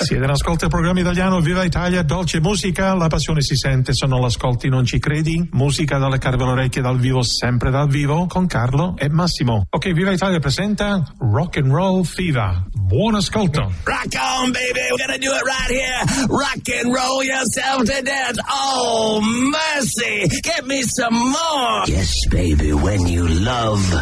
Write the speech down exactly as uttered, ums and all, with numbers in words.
Siete in ascolto del programma italiano Viva Italia, dolce musica, la passione si sente se non l'ascolti non ci credi, musica dalle carve all'orecchie dal vivo, sempre dal vivo, con Carlo e Massimo. Ok, Viva Italia presenta Rock and Roll Fever. Buon ascolto. Rock on, baby, we're gonna do it right here. Rock and roll yourself to death. Oh, mercy, give me some more. Yes, baby, when you love,